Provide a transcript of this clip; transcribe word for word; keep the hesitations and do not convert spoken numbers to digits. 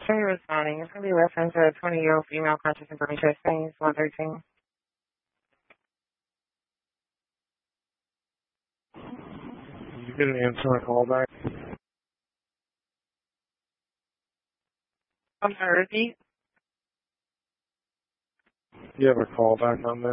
Can you responding? It's going to be reference to a twenty-year-old female conscious information exchange, one thirteen. You didn't answer my call back. I'm sorry, repeat. You have a call back on this?